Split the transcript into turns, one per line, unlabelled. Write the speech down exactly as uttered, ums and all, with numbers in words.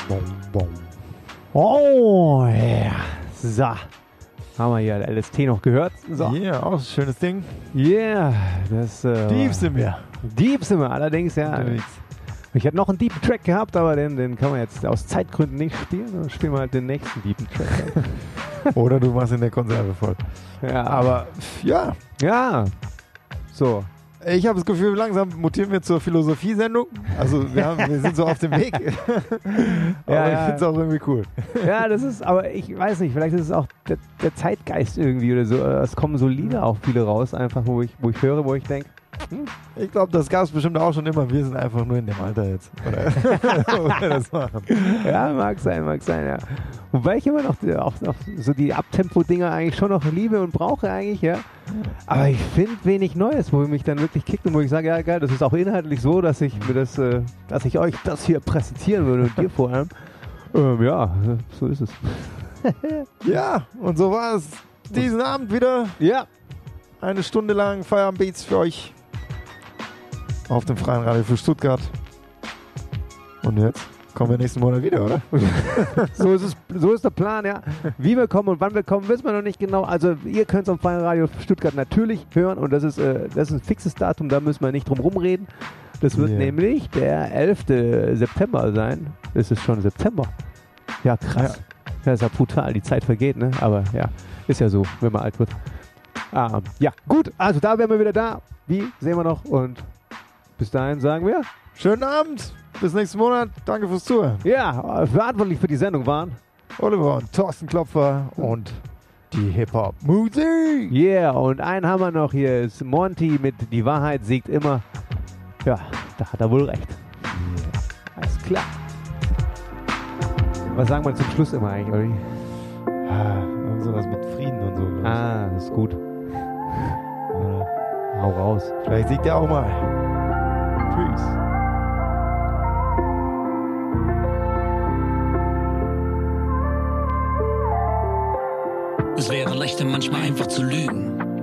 Bom, bom. Oh, ja. So. Haben wir hier L S T noch gehört?
Ja,
So.
yeah, auch ein schönes Ding.
Yeah. Das, äh,
Deep sind wir.
Deep sind wir allerdings, ja.
Unterwegs.
Ich hätte noch einen deepen Track gehabt, aber den, den kann man jetzt aus Zeitgründen nicht spielen. Dann spielen wir halt den nächsten deepen Track.
Oder du machst in der Konserve voll.
Ja.
Aber ja,
Ja. So.
ich habe das Gefühl, langsam mutieren wir zur Philosophie-Sendung. Also wir, haben, wir sind so auf dem Weg. aber
Ja,
ich
ja.
finde es auch irgendwie cool.
Ja, das ist, aber ich weiß nicht, vielleicht ist es auch der, der Zeitgeist irgendwie oder so. Es kommen so Lieder auch viele raus, einfach, wo ich, wo ich höre, wo ich denke, hm,
Ich glaube, das gab es bestimmt auch schon immer. Wir sind einfach nur in dem Alter jetzt. Oder wo wir das machen.
ja, mag sein, mag sein, ja. Wobei ich immer noch, die- auch, noch so die Abtempo-Dinger eigentlich schon noch liebe und brauche eigentlich, ja. Aber ich finde wenig Neues, wo mich dann wirklich kickt und wo ich sage, ja geil, das ist auch inhaltlich so, dass ich mir das, äh, dass ich euch das hier präsentieren würde und dir vor allem. Ähm, ja, so ist es.
Ja, und so war es diesen Abend wieder.
Ja.
Eine Stunde lang Feierabendbeats für euch auf dem Freien Radio für Stuttgart. Und jetzt kommen wir nächsten Monat wieder, oder?
So ist es, so ist der Plan, ja. Wie wir kommen und wann wir kommen, wissen wir noch nicht genau. Also ihr könnt es am Freien Radio Stuttgart natürlich hören und das ist, äh, das ist ein fixes Datum, da müssen wir nicht drum rumreden. Das wird
Yeah.
nämlich der elfte September sein. Es ist schon September. Ja, krass. Das ist ja brutal, die Zeit vergeht, ne? Aber ja, ist ja so, wenn man alt wird. Ah, ja, gut, also da wären wir wieder da. Wie, sehen wir noch und bis dahin sagen wir,
Schönen Abend, bis nächsten Monat. Danke fürs Zuhören.
ja, äh, verantwortlich für die Sendung waren
Oliver und Thorsten Klopfer und die Hip-Hop-Musik.
Yeah, und einen haben wir noch hier, ist Monty mit Die Wahrheit siegt immer. Ja, da hat er wohl recht. Alles klar. Was sagen wir zum Schluss immer eigentlich, Olli?
Ah, und sowas mit Frieden und so. glaub ich.
Ah, das ist gut.
Ja.
Hau raus.
Vielleicht siegt er auch mal. Tschüss.
Es wäre leichter manchmal einfach zu lügen.